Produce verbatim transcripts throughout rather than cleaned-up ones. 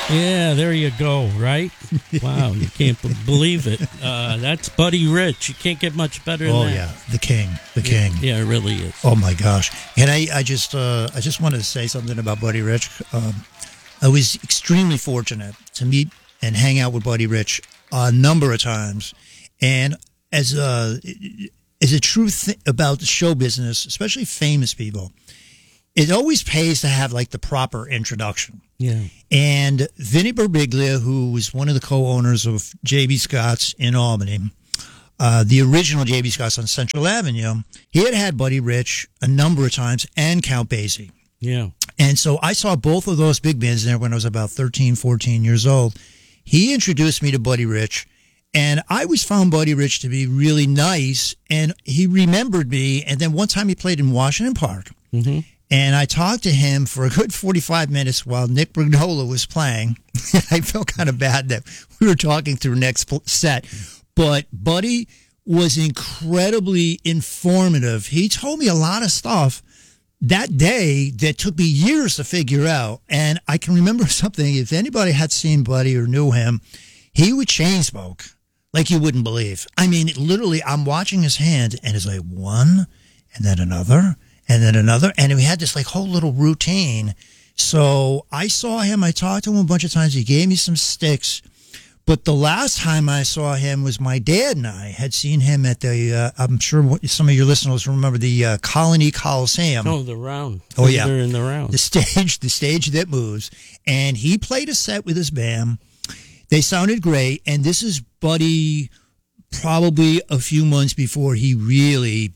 Yeah, there you go, right? Wow, you can't b- believe it. Uh, that's Buddy Rich. You can't get much better than Oh that. yeah, the king, the king. Yeah, it really is. Oh my gosh! And I, I just, uh, I just wanted to say something about Buddy Rich. Um, I was extremely fortunate to meet and hang out with Buddy Rich a number of times, and as a, as a truth th- about the show business, especially famous people, it always pays to have like the proper introduction. Yeah. And Vinny Birbiglia, who was one of the co-owners of J B. Scott's in Albany, uh, the original J B. Scott's on Central Avenue, he had had Buddy Rich a number of times and Count Basie. Yeah. And so I saw both of those big bands there when I was about thirteen, fourteen years old. He introduced me to Buddy Rich, and I always found Buddy Rich to be really nice, and he remembered me. And then one time he played in Washington Park. Mm-hmm. And I talked to him for a good forty-five minutes while Nick Brignola was playing. I felt kind of bad that we were talking through next set. But Buddy was incredibly informative. He told me a lot of stuff that day that took me years to figure out. And I can remember something. If anybody had seen Buddy or knew him, he would chain smoke like you wouldn't believe. I mean, literally, I'm watching his hand, and it's like one, and then another, and then another, and we had this like whole little routine. So I saw him, I talked to him a bunch of times, he gave me some sticks, but the last time I saw him was my dad and I had seen him at the, uh, I'm sure some of your listeners remember the uh, Colony Coliseum. Oh, the round. Oh, yeah. They're in the round. The stage, the stage that moves. And he played a set with his band. They sounded great, and this is Buddy probably a few months before he really,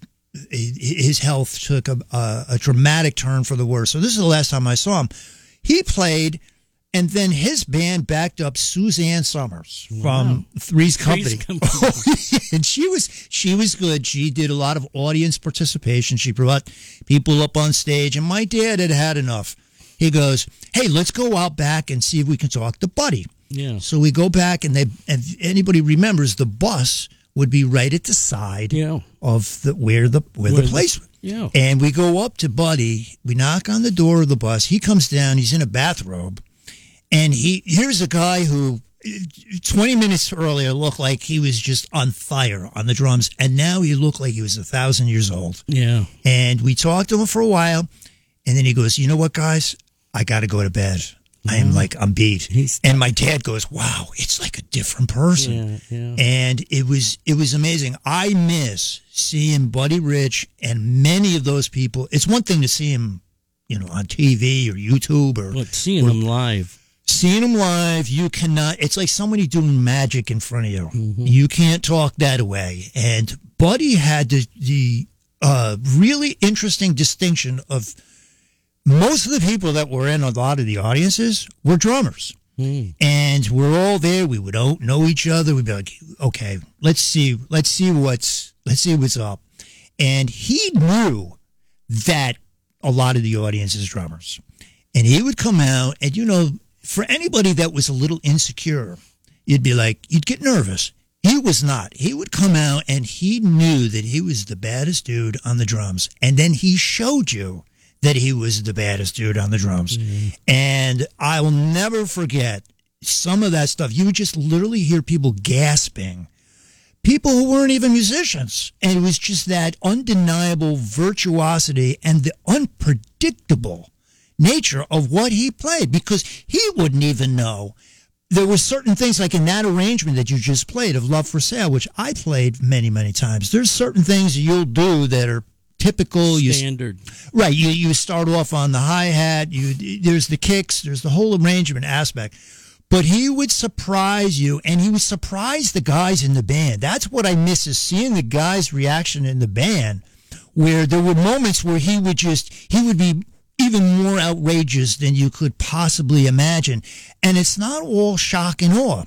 his health took a, a, a dramatic turn for the worse. So this is the last time I saw him. He played, and then his band backed up Suzanne Summers from Wow. Three's Company. Three's Company. And she was she was good. She did a lot of audience participation. She brought people up on stage, and my dad had had enough. He goes, "Hey, let's go out back and see if we can talk to Buddy." Yeah. So we go back, and they, if anybody remembers, the bus would be right at the side Yeah. of the where the where, Where the the- place. Yeah. And we go up to Buddy. We knock on the door of the bus. He comes down. He's in a bathrobe, and he here's a guy who twenty minutes earlier looked like he was just on fire on the drums, and now he looked like he was a thousand years old. Yeah. And we talked to him for a while, and then he goes, "You know what, guys? I got to go to bed. I am like, I'm beat." He's- And my dad goes, "Wow, it's like a different person." Yeah. Yeah. And it was it was amazing. I miss seeing Buddy Rich and many of those people. It's one thing to see him, you know, on T V or YouTube or But seeing or them live. seeing him live. You cannot. It's like somebody doing magic in front of you. Mm-hmm. You can't talk that away. And Buddy had the the uh, really interesting distinction of most of the people that were in a lot of the audiences were drummers. Mm. And we're all there. We would know know each other. We'd be like, "Okay, let's see, let's see what's let's see what's up." And he knew that a lot of the audience is drummers, and he would come out, and you know, for anybody that was a little insecure, you'd be like, you'd get nervous. He was not. He would come out, and he knew that he was the baddest dude on the drums, and then he showed you that he was the baddest dude on the drums. Mm-hmm. And I will never forget some of that stuff. You would just literally hear people gasping, people who weren't even musicians. And it was just that undeniable virtuosity and the unpredictable nature of what he played, because he wouldn't even know. There were certain things like in that arrangement that you just played of Love for Sale, which I played many, many times. There's certain things you'll do that are typical, Standard. You, right? You you start off on the hi hat. You there's the kicks. There's the whole arrangement aspect. But he would surprise you, and he would surprise the guys in the band. That's what I miss, is seeing the guys' reaction in the band, where there were moments where he would just he would be even more outrageous than you could possibly imagine. And it's not all shock and awe.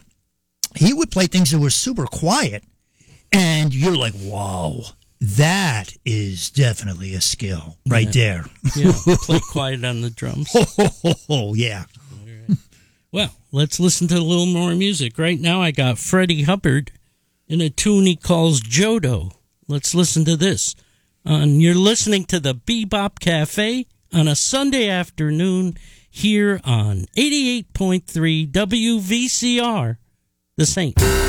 He would play things that were super quiet, and you're like, wow. That is definitely a skill right Yeah. there. Yeah. Play quiet on the drums. Oh, oh, oh, oh, yeah. Right. Well, let's listen to a little more music. Right now I got Freddie Hubbard in a tune he calls Jodo. Let's listen to this. Um, you're listening to the Bebop Cafe on a Sunday afternoon here on eighty-eight point three W V C R, The Saint.